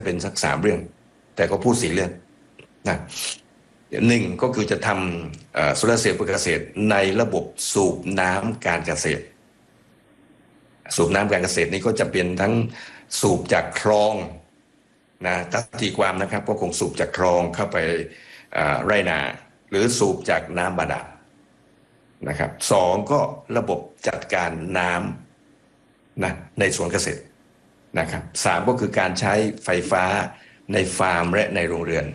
เป็นสัก3 เรื่องแต่ก็พูด4 เรื่องนะหนึ่งก็คือจะทำโซลาร์เซลล์เพื่อเกษตรในระบบสูบน้ำการเกษตรสูบน้ำการเกษตรนี้ก็จะเป็นทั้งสูบจากคลองนะตีความนะครับก็คงสูบจากคลองเข้าไปไร่นาหรือสูบจากน้ำบาดาลนะครับ2ก็ระบบจัดการน้ำนะในสวนเกษตรนะครับ3ก็คือการใช้ไฟฟ้าในฟาร์มและในโรงเรือน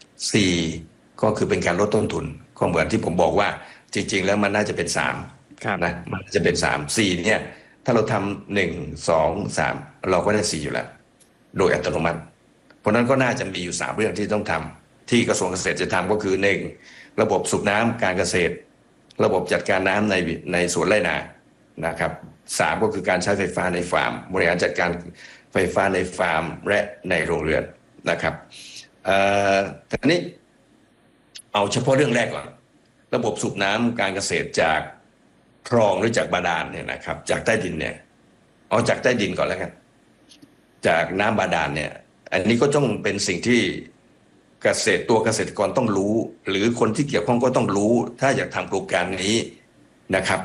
4ก็คือเป็นการลดต้นทุนก็เหมือนที่ผมบอกว่าจริงๆแล้วมันน่าจะเป็น3นะมันจะเป็น4เนี่ยถ้าเราทำ1 2 3เราก็ได้4อยู่แล้วโดยอัตโนมัติเพราะนั้นก็น่าจะมีอยู่3 เรื่องที่ต้องทำที่กระทรวงเกษตรจะทำก็คือ1ระบบสูบน้ำการเกษตรระบบจัดการน้ำในสวนไร่นานะครับ3ก็คือการใช้ไฟฟ้าในฟาร์มบริหารจัดการไฟฟ้าในฟาร์มและในโรงเรือนนะครับทีนี้เอาเฉพาะเรื่องแรกก่อนระบบสูบน้ำการเกษตรจากคลองหรือจากบาดาลเนี่ยนะครับจากใต้ดินเนี่ยเอาจากใต้ดินก่อนแล้วกันจากน้ำบาดาลเนี่ยอันนี้ก็ต้องเป็นสิ่งที่ตัวเกษตรกรต้องรู้หรือคนที่เกี่ยวข้องก็ต้องรู้ถ้าอยากทำโครงการนี้นะครับ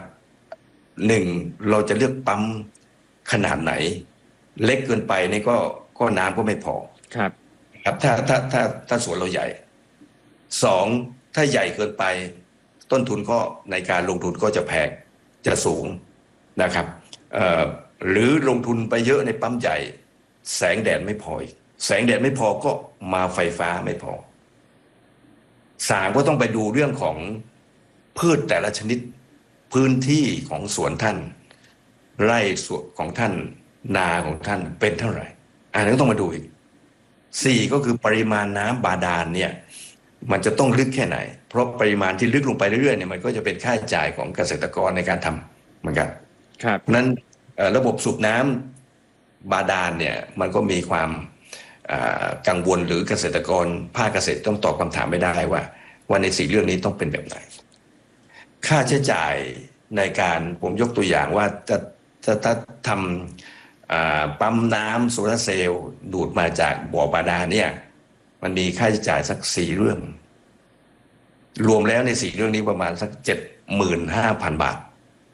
1เราจะเลือกปั๊มขนาดไหนเล็กเกินไปนี่ก็น้ำก็ไม่พอครับถ้าสวนเราใหญ่2ถ้าใหญ่เกินไปต้นทุนก็ในการลงทุนก็จะแพงจะสูงนะครับหรือลงทุนไปเยอะในปั๊มใหญ่แสงแดดไม่พอแสงแดดไม่พอก็มาไฟฟ้าไม่พอ3ก็ต้องไปดูเรื่องของพืชแต่ละชนิดพื้นที่ของสวนท่านไร่สวนของท่านนาของท่านเป็นเท่าไหร่อันนั้นก็ต้องมาดูอีก4ก็คือปริมาณน้ำบาดาลเนี่ยมันจะต้องลึกแค่ไหนเพราะปริมาณที่ลึกลงไปเรื่อยๆเนี่ยมันก็จะเป็นค่าใช้จ่ายของเกษตรกรในการทำเหมือนกันครับนั้นระบบสูบน้ำบาดาลเนี่ยมันก็มีความกังวลหรือเกษตรกรภาคเกษตรต้องตอบคำถามไม่ได้ว่าใน4 เรื่องนี้ต้องเป็นแบบไหนค่าใช้จ่ายในการผมยกตัวอย่างว่าจะทำปั๊มน้ำโซลาร์เซลล์ดูดมาจากบ่อบาดาลเนี่ยมันมีค่าใช้จ่ายสัก4 เรื่องรวมแล้วใน4 เรื่องนี้ประมาณสัก 75,000 บาท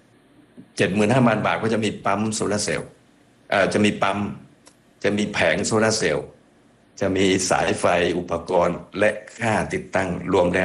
75,000 บาทก็จะมีปั๊มโซลาร์เซลล์จะมีปั๊มจะมีแผงโซลาร์เซลล์จะมีสายไฟอุปกรณ์และค่าติดตั้งรวมแล้ว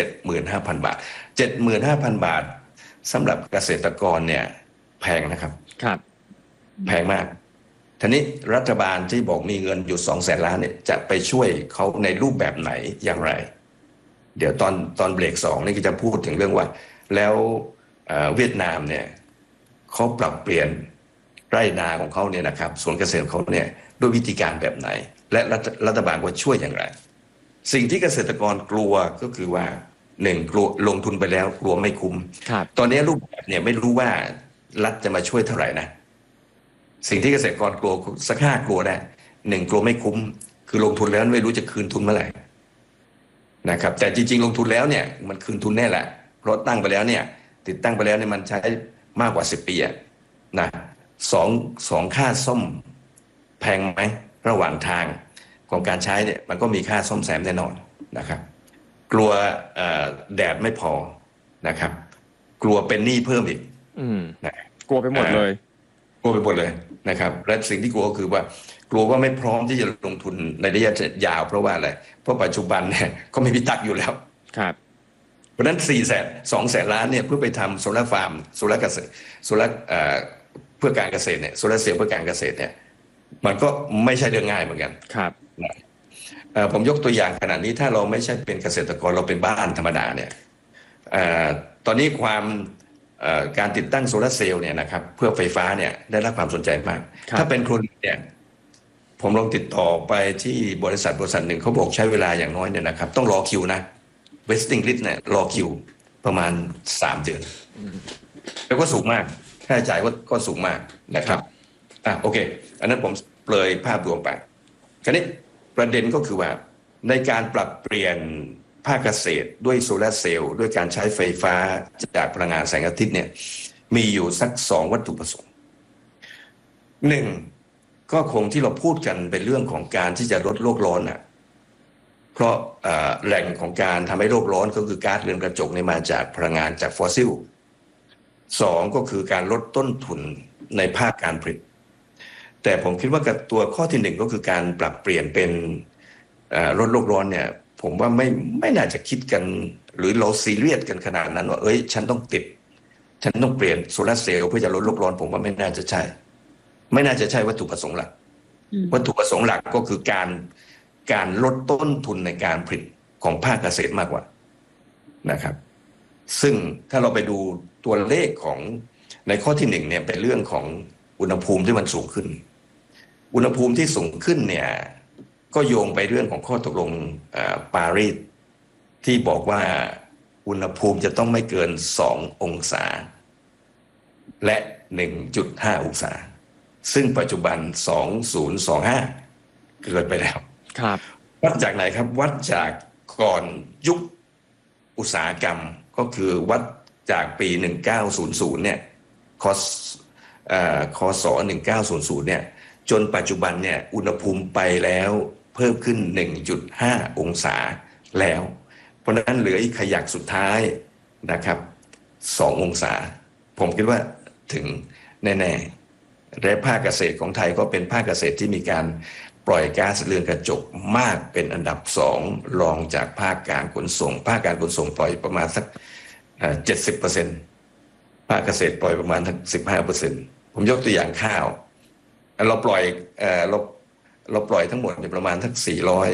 75,000 บาท 75,000 บาทสำหรับเกษตรกรเนี่ยแพงนะครับครับแพงมากทีนี้รัฐบาลที่บอกมีเงินอยู่200,000 ล้านเนี่ยจะไปช่วยเขาในรูปแบบไหนอย่างไรเดี๋ยวตอนเบรก2นี่ก็จะพูดถึงเรื่องว่าแล้วเวียดนามเนี่ยเขาปรับเปลี่ยนไร่นาของเขาเนี่ยนะครับสวนเกษตรของเขาเนี่ยด้วยวิธีการแบบไหนและรัฐบาลว่าช่วยอย่างไรสิ่งที่เกษตรกรกลัวก็คือว่า1กลัวลงทุนไปแล้วกลัวไม่คุ้มตอนนี้รูปแบบเนี่ยไม่รู้ว่ารัฐจะมาช่วยเท่าไหร่นะสิ่งที่เกษตรกรกลัวสัก5กลัวได้1กลัวไม่คุ้มคือลงทุนแล้วไม่รู้จะคืนทุนเมื่อไหร่นะครับแต่จริงๆลงทุนแล้วเนี่ยมันคืนทุนแน่แหละเพราะตั้งไปแล้วเนี่ยติดตั้งไปแล้วเนี่ยมันใช้มากกว่า10 ปีนะสองค่าซ่อมแพงไหมระหว่างทางของการใช้เนี่ยมันก็มีค่าซ่อมแซมแน่นอนนะครับกลัวแดดไม่พอนะครับกลัวเป็นหนี้เพิ่มอีกนะกลัวไปหมดเลยนะครับและสิ่งที่กลัวก็คือว่ากลัวว่าไม่พร้อมที่จะลงทุนในระยะยาวเพราะว่าอะไรเพราะปัจจุบันเนี่ยก็ไม่มีตักอยู่แล้วครับเพราะนั้น200,000 ล้านเนี่ยเพื่อไปทำโซลาร์ฟาร์มโซลาร์เกษตรโซลาร์เพื่อการเกษตรเนี่ยโซลาร์เซลล์เพื่อการเกษตรเนี่ยมันก็ไม่ใช่เรื่องง่ายเหมือนกันครับผมยกตัวอย่างขนาดนี้ถ้าเราไม่ใช่เป็นเกษตรกรเราเป็นบ้านธรรมดาเนี่ยตอนนี้การติดตั้งโซลาร์เซลล์เนี่ยนะครับเพื่อไฟฟ้าเนี่ยได้รับความสนใจมากถ้าเป็นคนเนี่ยผมลองติดต่อไปที่บริษัทหนึ่งเขาบอกใช้เวลาอย่างน้อยเนี่ยนะครับต้องรอคิวนะ waiting list เนี่ยรอคิวประมาณ3 เดือนแล้วก็สูงมากค่าใช้จ่ายก็สูงมากนะครับโอเคอันนั้นผมเปรยภาพรวมไปคราวนี้ประเด็นก็คือว่าในการปรับเปลี่ยนภาคเกษตรด้วยโซลาร์เซลล์ด้วยการใช้ไฟฟ้าจากพลังงานแสงอาทิตย์เนี่ยมีอยู่สัก2 วัตถุประสงค์1 ก็คงที่เราพูดกันเป็นเรื่องของการที่จะลดโลกร้อนเพราะแหล่งของการทำให้โลกร้อนก็คือก๊าซเรือนกระจกมาจากพลังงานจากฟอสซิลสองก็คือการลดต้นทุนในภาคการผลิตแต่ผมคิดว่ากับตัวข้อที่หนึ่งก็คือการปรับเปลี่ยนเป็นลดโลกร้อนเนี่ยผมว่าไม่น่าจะคิดกันหรือเราซีเรียสกันขนาดนั้นว่าฉันต้องเปลี่ยนโซลาร์เซลล์เพื่อจะลดโลกร้อนผมว่าไม่น่าจะใช่วัตถุประสงค์หลักวัตถุประสงค์หลักก็คือการลดต้นทุนในการผลิตของภาคเกษตรมากกว่านะครับซึ่งถ้าเราไปดูตัวเลขของในข้อที่หนึ่งเนี่ยเป็นเรื่องของอุณหภูมิที่มันสูงขึ้นอุณหภูมิที่สูงขึ้นเนี่ยก็โยงไปเรื่องของข้อตกลงปารีสที่บอกว่าอุณหภูมิจะต้องไม่เกิน2องศาและ 1.5 องศาซึ่งปัจจุบัน2025เกินไปแล้วครับวัดจากไหนครับวัดจากก่อนยุคอุตสาหกรรมก็คือวัดจากปี1900เนี่ยคศ1900เนี่ยจนปัจจุบันเนี่ยอุณหภูมิไปแล้วเพิ่มขึ้น 1.5 องศาแล้วเพราะนั้นเหลืออีกขยักสุดท้ายนะครับ2องศาผมคิดว่าถึงแน่ๆและภาคเกษตรของไทยก็เป็นภาคเกษตรที่มีการปล่อยก๊าซเรือนกระจกมากเป็นอันดับ2รองจากภาคการขนส่งภาคการขนส่งปล่อยประมาณสัก70%ภาคเกษตรปล่อยประมาณทั้ง 15% ผมยกตัวอย่างข้าวเราปล่อยทั้งหมดประมาณทั้ง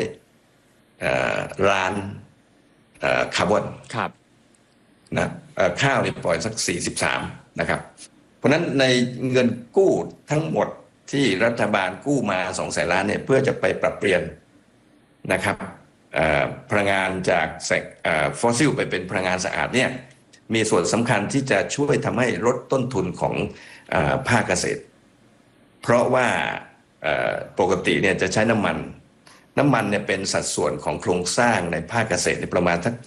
400ล้านคาร์บอนครับนะข้าวนี่ปล่อยสัก43นะครับเพราะนั้นในเงินกู้ทั้งหมดที่รัฐบาลกู้มา200,000 ล้านเนี่ยเพื่อจะไปปรับเปลี่ยนนะครับพลังงานจากฟอสซิลไปเป็นพลังงานสะอาดเนี่ยมีส่วนสำคัญที่จะช่วยทำให้ลดต้นทุนของภาคเกษตรเพราะว่าปกติเนี่ยจะใช้น้ำมันเนี่ยเป็นสัดส่วนของโครงสร้างในภาคเกษตรประมาณสัก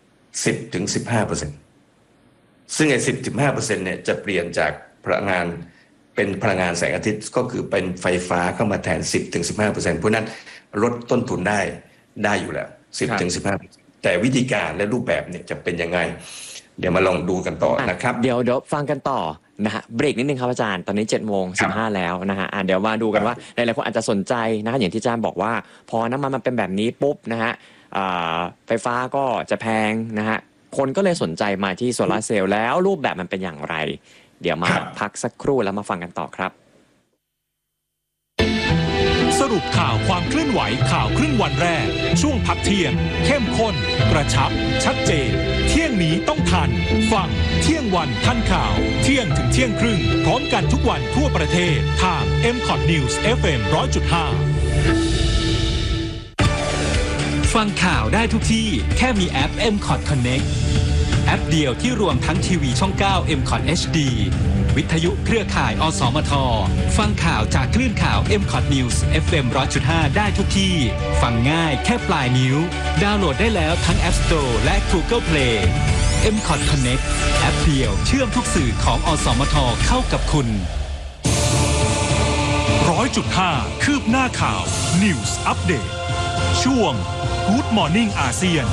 10-15%ซึ่งไอ้10-15%เนี่ยจะเปลี่ยนจากพลังงานเป็นพลังงานแสงอาทิตย์ก็คือเป็นไฟฟ้าเข้ามาแทน 10-15% เพราะนั้นลดต้นทุนได้อยู่แล้ว 10-15% แต่วิธีการและรูปแบบเนี่ยจะเป็นยังไงเดี๋ยวมาลองดูกันต่อนะครับเดี๋ยวฟังกันต่อนะฮะเบรกนิดนึงครับอาจารย์ตอนนี้7:15แล้วนะฮะเดี๋ยวมาดูกันว่าหลายๆคนอาจจะสนใจนะฮะอย่างที่อาจารย์บอกว่าพอน้ำมันเป็นแบบนี้ปุ๊บนะฮะไฟฟ้าก็จะแพงนะฮะคนก็เลยสนใจมาที่โซลาร์เซลล์แล้วรูปแบบมันเป็นอย่างไรเดี๋ยวมาพักสักครู่แล้วมาฟังกันต่อครับสรุปข่าวความเคลื่อนไหวข่าวครึ่งวันแรกช่วงพักเที่ยงเข้มข้นกระชับชัดเจนเที่ยงนี้ต้องทันฟังเที่ยงวันทันข่าวเที่ยงถึงเที่ยงครึ่งพร้อมกันทุกวันทั่วประเทศทาง MCOT News FM 100.5 ฟังข่าวได้ทุกที่แค่มีแอป MCOT Connect แอปเดียวที่รวมทั้งทีวีช่อง 9 MCOT HD วิทยุเครือข่ายอสมทฟังข่าวจากคลื่นข่าว MCOT News FM 100.5 ได้ทุกที่ฟังง่ายแค่ปลายนิ้วดาวน์โหลดได้แล้วทั้ง App Store และ Google Play MCOT Connect แอปเดียวเชื่อมทุกสื่อของอสมทเข้ากับคุณ 100.5 คืบหน้าข่าว News Update ช่วง Good Morning อาเซียน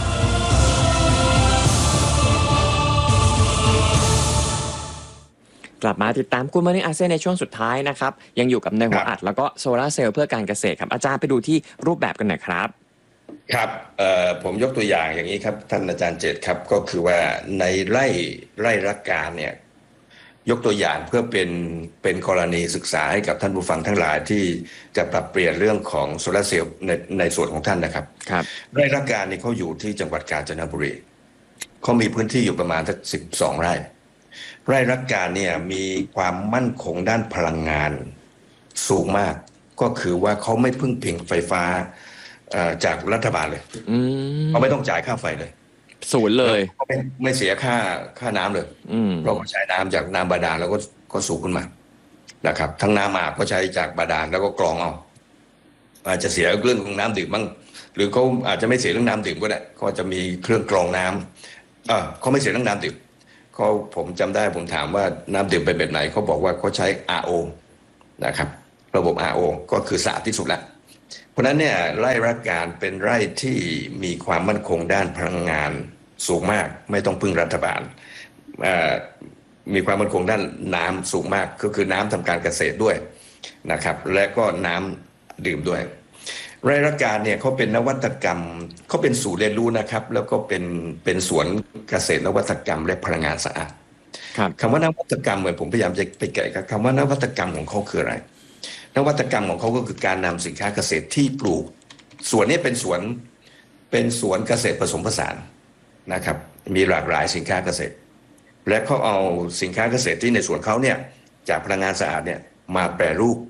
กลับมาติดตามGood Morning อาเซียนในช่วงสุดท้ายนะครับยังอยู่กับในหัวอัดแล้วก็โซลาร์เซลล์เพื่อการเกษตรครับอาจารย์ไปดูที่รูปแบบกันหน่อยครับครับผมยกตัวอย่างอย่างนี้ครับท่านอาจารย์เจตครับก็คือว่าในไร่รักการเนี่ยยกตัวอย่างเพื่อเป็นกรณีศึกษาให้กับท่านผู้ฟังทั้งหลายที่จะปรับเปลี่ยนเรื่องของโซลาร์เซลล์ในส่วนของท่านนะครับไร่รักการนี่เขาอยู่ที่จังหวัดกาญจนบุรีเขามีพื้นที่อยู่ประมาณสัก12 ไร่ไร่รักการเนี่ยมีความมั่นคงด้านพลังงานสูงมากก็คือว่าเขาไม่พึ่งพิงไฟฟ้าจากรัฐบาลเลยเขาไม่ต้องจ่ายค่าไฟเลยศูนย์เลยเขาไม่เสียค่าน้ำเลยเพราะเขาใช้น้ำจากน้ำบาดาลแล้วก็สูบขึ้นมานะครับทั้งน้ำอาบก็ใช้จากบาดาลแล้วก็กรองเอาอาจจะเสียเรื่องของน้ำดื่มบ้างหรือเขาอาจจะไม่เสียเรื่องน้ำดื่มก็ได้เขาจะมีเครื่องกรองน้ำเขาไม่เสียเรื่องน้ำดื่มผมจำได้ผมถามว่าน้ำดื่มเป็นแบบไหนเขาบอกว่าเขาใช้ RO นะครับระบบ RO ก็คือสะอาดที่สุดแล้วเพราะฉะนั้นเนี่ยไร่รักการเป็นไร่ที่มีความมั่นคงด้านพลังงานสูงมากไม่ต้องพึ่งรัฐบาลมีความมั่นคงด้านน้ำสูงมากก็คือน้ำทำการเกษตรด้วยนะครับและก็น้ำดื่มด้วยไร่รักการเนี่ยเขาเป็นนวัตกรรมเขาเป็นศูนย์เรียนรู้นะครับแล้วก็เป็นสวนเกษตรนวัตกรรมและพลังงานสะอาดคำว่านวัตกรรมเหมือนผมพยายามจะไปแกะคำว่านวัตกรรมของเขาคืออะไรนวัตกรรมของเขาก็คือการนำสินค้าเกษตรที่ปลูกสวนนี้เป็นสวนเกษตรผสมผสานนะครับมีหลากหลายสินค้าเกษตรและเขาเอาสินค้าเกษตรที่ในสวนเขาเนี่ยจากพลังงานสะอาดเนี่ยมาแปรรูป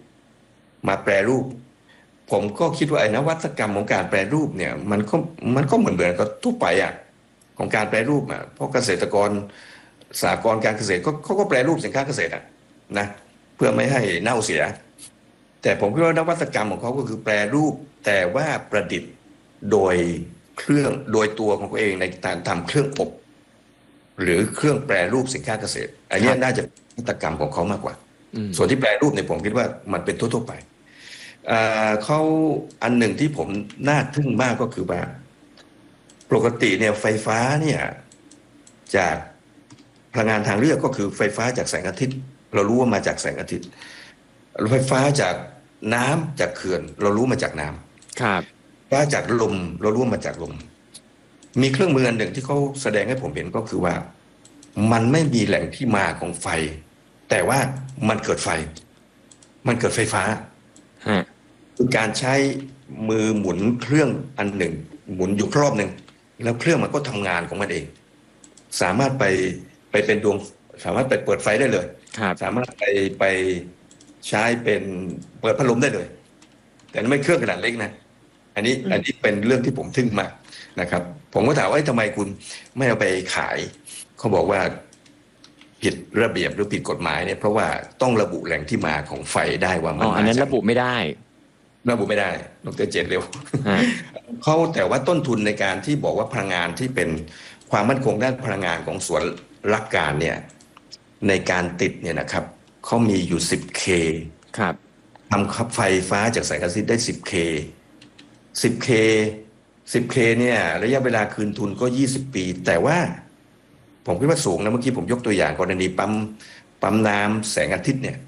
ผมก็คิดว่าไอ้นวัตกรรมของการแปรรูปเนี่ยมันก็เหมือนกับทั่วไปอ่ะของการแปรรูปอ่ะเพราะเกษตรกรสหกรณ์การเกษตรเขาก็แปรรูปสินค้าเกษตรอ่ะนะเพื่อไม่ให้เน่าเสียแต่ผมคิดว่านวัตกรรมของเขาก็คือแปรรูปแต่ว่าประดิษฐ์โดยตัวของตัวเองในการทำเครื่องอบหรือเครื่องแปรรูปสินค้าเกษตรอันนี้น่าจะนวัตกรรมของเขามากกว่าส่วนที่แปรรูปเนี่ยผมคิดว่ามันเป็นทั่วๆไปเขาอันหนึ่งที่ผมน่าทึ่งมากก็คือว่าปกติเนี่ยไฟฟ้าเนี่ยจากพลังงานทางเลือกก็คือไฟฟ้าจากแสงอาทิตย์เรารู้ว่ามาจากแสงอาทิตย์ไฟฟ้าจากน้ำจากเขื่อนเรารู้มาจากน้ำครับไฟฟ้าจากลมเรารู้มาจากลมมีเครื่องมืออันหนึ่งที่เขาแสดงให้ผมเห็นก็คือว่ามันไม่มีแหล่งที่มาของไฟแต่ว่ามันเกิดไฟฟ้าคือการใช้มือหมุนเครื่องอันหนึ่งหมุนอยู่รอบหนึ่งแล้วเครื่องมันก็ทำงานของมันเองสามารถไปเป็นดวงสามารถไปเปิดไฟได้เลยสามารถไปใช้เป็นเปิดพัดลมได้เลยแต่ไม่เครื่องขนาดเล็กนะอันนี้เป็นเรื่องที่ผมทึ่งมากนะครับผมก็ถามว่าทำไมคุณไม่เอาไปขายเขาบอกว่าผิดระเบียบหรือผิดกฎหมายเนี่ยเพราะว่าต้องระบุแหล่งที่มาของไฟได้ว่ามันอันนั้นระบุไม่ได้ดร.เจตเร็วเขาแต่ว่าต้นทุนในการที่บอกว่าพลังงานที่เป็นความมั่นคงด้านพลังงานของสวนรักการเนี่ยในการติดเนี่ยนะครับเขามีอยู่ 10K ครับทำไฟฟ้าจากแสงอาทิตย์ได้ 10K เนี่ยระยะเวลาคืนทุนก็20 ปีแต่ว่าผมคิดว่าสูงนะเมื่อกี้ผมยกตัวอย่างกรณีปั๊มน้ำแสงอาทิตย์เนี่ย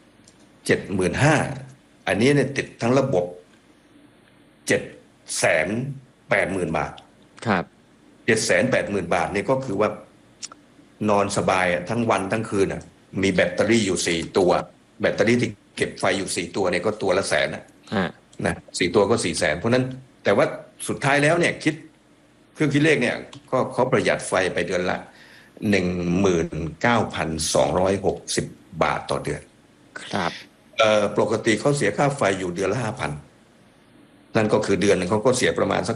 75,000 อันนี้เนี่ยติดทั้งระบบ 780,000 บาทครับ 780,000 บาทนี่ก็คือว่านอนสบายทั้งวันทั้งคืนมีแบตเตอรี่อยู่4ตัวแบตเตอรี่ที่เก็บไฟอยู่4ตัวเนี่ยก็ตัวละ100,000นะ4ตัวก็400,000เพราะนั้นแต่ว่าสุดท้ายแล้วเนี่ยคิดเครื่องคิดเลขเนี่ยก็เขาประหยัดไฟไปเดือนละ 19,260 บาทต่อเดือนครับปกติเขาเสียค่าไฟอยู่เดือนละ 5,000 นั่นก็คือเดือนนึงเขาก็เสียประมาณสัก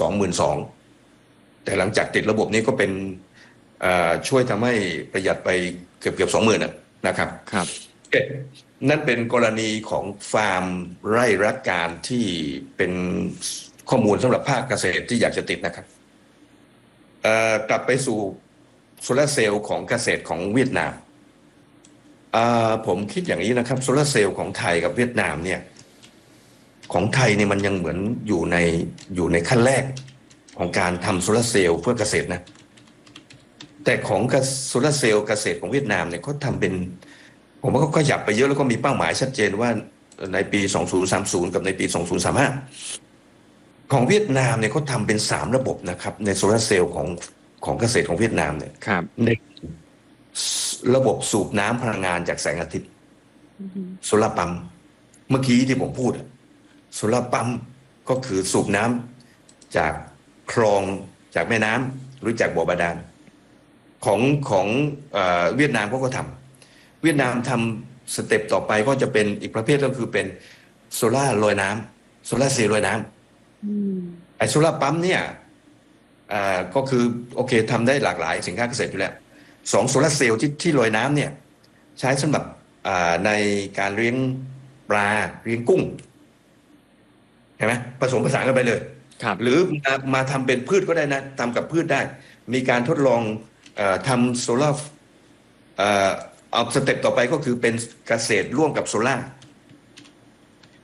22,000 แต่หลังจากติดระบบนี้ก็เป็นช่วยทำให้ประหยัดไปเกือบ 20,000 นะครับครับนั่นเป็นกรณีของฟาร์มไร่รักการที่เป็นข้อมูลสำหรับภาคเกษตรที่อยากจะติดนะครับกลับไปสู่โซลาร์เซลล์ของเกษตรของเวียดนามผมคิดอย่างนี้นะครับโซลาร์เซลล์ของไทยกับเวียดนามเนี่ยของไทยเนี่ยมันยังเหมือนอยู่ในขั้นแรกของการทำโซลาร์เซลล์เพื่อเกษตรนะแต่ของโซลาร์เซลล์เกษตรของเวียดนามเนี่ยเขาทำเป็นผมว่าเขาขยับไปเยอะแล้วก็มีเป้าหมายชัดเจนว่าในปี 2030 กับในปี 2035 ของเวียดนามเนี่ยเขาทำเป็น3ระบบนะครับในโซลาร์เซลล์ของเกษตรของเวียดนามเนี่ยในระบบสูบน้ำพลังงานจากแสงอาทิตย์โซลาร์ปั๊มเมื่อกี้ที่ผมพูดโซลาร์ปั๊มก็คือสูบน้ำจากคลองจากแม่น้ำหรือจากบ่อบาดาลของเวียดนามเขาก็ทำเวียดนามทำสเต็ปต่อไปก็จะเป็นอีกประเภทก็คือเป็นโซล่าลอยน้ำโซล่าเซลล์ลอยน้ำไอโซล่าปั๊มเนี่ยก็คือโอเคทำได้หลากหลายสินค้าเกษตรอยู่แล้ว2โซล่าเซลล์ที่ลอยน้ำเนี่ยใช้สำหรับในการเลี้ยงปลาเลี้ยงกุ้งเห็นไหมผสมผสานกันไปเลยหรือมาทำเป็นพืชก็ได้นะทำกับพืชได้มีการทดลองทำโซล่าเอาสเต็ปต่อไปก็คือเป็นเกษตรร่วมกับโซล่า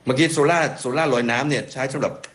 เมื่อกี้โซล่าร์ลอยน้ำเนี่ยใช้สำหรับ